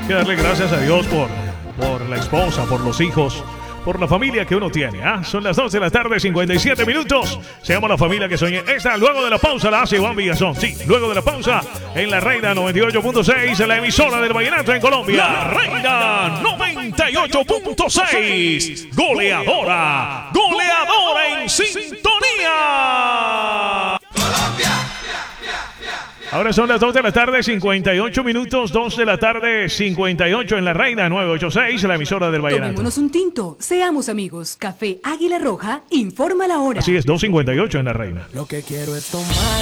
Hay que darle gracias a Dios por la esposa, por los hijos, por la familia que uno tiene. Son las 2 de la tarde, 57 minutos. Se llama La Familia que Soñé. Esta, luego de la pausa, la hace Juan Villazón. Sí, luego de la pausa, en La Reina 98.6, la emisora del vallenato en Colombia. La Reina 98.6. Goleadora. Goleadora en sintonía. Ahora son las 2 de la tarde, 58 minutos, 2 de la tarde, 58 en La Reina 986, la emisora del vallenato. Tomémonos un tinto, seamos amigos. Café Águila Roja, informa la hora. Así es, 2:58 en La Reina. Lo que quiero es tomar